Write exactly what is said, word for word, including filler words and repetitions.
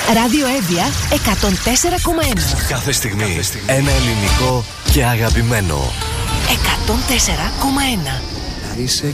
Ράδιο Εύβοια εκατόν τέσσερα κόμμα ένα. Κάθε στιγμή, Κάθε στιγμή ένα ελληνικό και αγαπημένο. εκατόν τέσσερα κόμμα ένα. Να είσαι